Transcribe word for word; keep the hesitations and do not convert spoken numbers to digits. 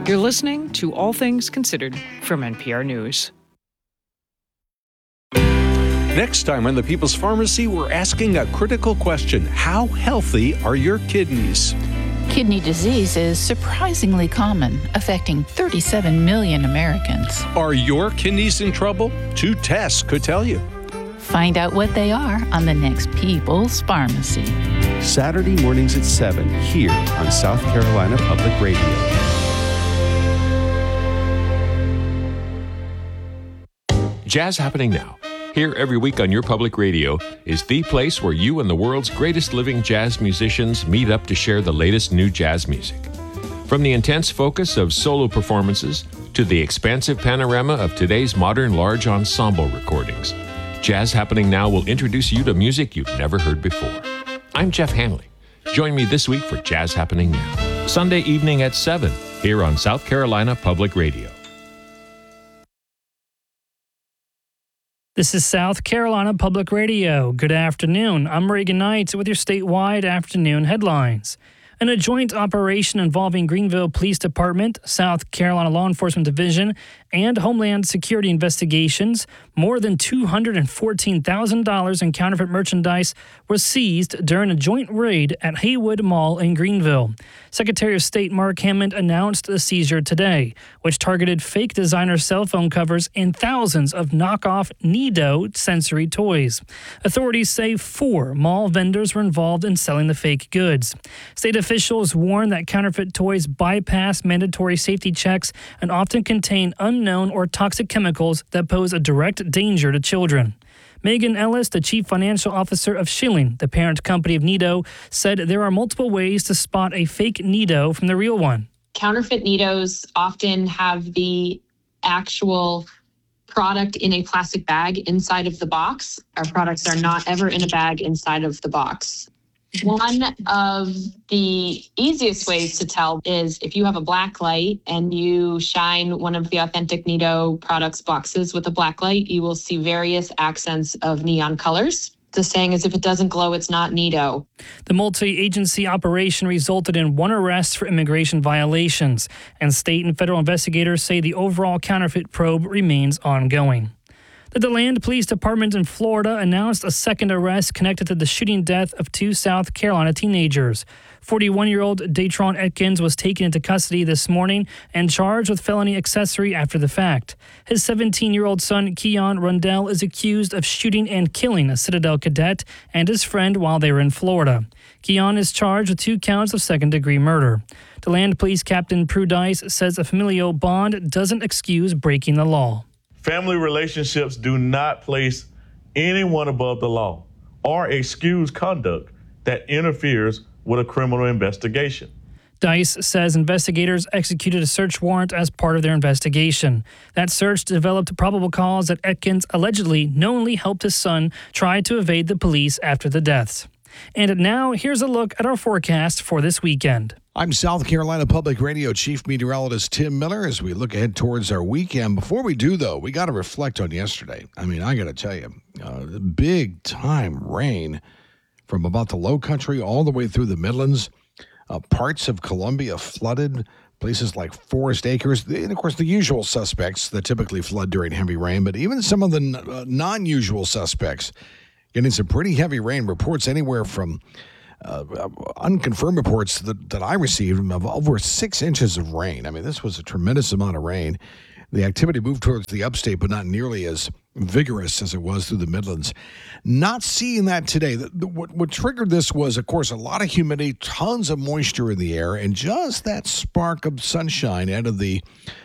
You're listening to All Things Considered from N P R News. Next time on the People's Pharmacy, we're asking a critical question. How healthy are your kidneys? Kidney disease is surprisingly common, affecting thirty-seven million Americans. Are your kidneys in trouble? Two tests could tell you. Find out what they are on the next People's Pharmacy. Saturday mornings at seven here on South Carolina Public Radio. Jazz Happening Now. Here every week on your public radio is the place where you and the world's greatest living jazz musicians meet up to share the latest new jazz music. From the intense focus of solo performances to the expansive panorama of today's modern large ensemble recordings, Jazz Happening Now will introduce you to music you've never heard before. I'm Jeff Hanley. Join me this week for Jazz Happening Now, Sunday evening at seven, here on South Carolina Public Radio. This is South Carolina Public Radio. Good afternoon. I'm Reagan Knight with your statewide afternoon headlines. In a joint operation involving Greenville Police Department, South Carolina Law Enforcement Division, and Homeland Security investigations, more than two hundred fourteen thousand dollars in counterfeit merchandise was seized during a joint raid at Haywood Mall in Greenville. Secretary of State Mark Hammond announced the seizure today, which targeted fake designer cell phone covers and thousands of knockoff Nido sensory toys. Authorities say four mall vendors were involved in selling the fake goods. State officials warn that counterfeit toys bypass mandatory safety checks and often contain unknown or toxic chemicals that pose a direct danger to children. Megan Ellis, the chief financial officer of Schilling, the parent company of Nido, said there are multiple ways to spot a fake Nido from the real one. Counterfeit Nidos often have the actual product in a plastic bag inside of the box. Our products are not ever in a bag inside of the box. One of the easiest ways to tell is if you have a black light and you shine one of the authentic Nido products boxes with a black light, you will see various accents of neon colors. The saying is if it doesn't glow, it's not Nido. The multi-agency operation resulted in one arrest for immigration violations, and state and federal investigators say the overall counterfeit probe remains ongoing. The DeLand Police Department in Florida announced a second arrest connected to the shooting death of two South Carolina teenagers. forty-one-year-old Datron Atkins was taken into custody this morning and charged with felony accessory after the fact. His seventeen-year-old son, Keon Rundell, is accused of shooting and killing a Citadel cadet and his friend while they were in Florida. Keon is charged with two counts of second-degree murder. DeLand Police Captain Prudice says a familial bond doesn't excuse breaking the law. Family relationships do not place anyone above the law or excuse conduct that interferes with a criminal investigation. Dice says investigators executed a search warrant as part of their investigation. That search developed probable cause that Atkins allegedly knowingly helped his son try to evade the police after the deaths. And now, here's a look at our forecast for this weekend. I'm South Carolina Public Radio Chief Meteorologist Tim Miller as we look ahead towards our weekend. Before we do, though, we got to reflect on yesterday. I mean, I got to tell you, uh, big-time rain from about the low country all the way through the Midlands. Uh, parts of Columbia flooded, places like Forest Acres, and, of course, the usual suspects that typically flood during heavy rain, but even some of the uh, non-usual suspects getting some pretty heavy rain. Reports anywhere from uh, unconfirmed reports that, that I received of over six inches of rain. I mean, this was a tremendous amount of rain. The activity moved towards the upstate, but not nearly as vigorous as it was through the Midlands. Not seeing that today. The, the, what, what triggered this was, of course, a lot of humidity, tons of moisture in the air, and just that spark of sunshine out of the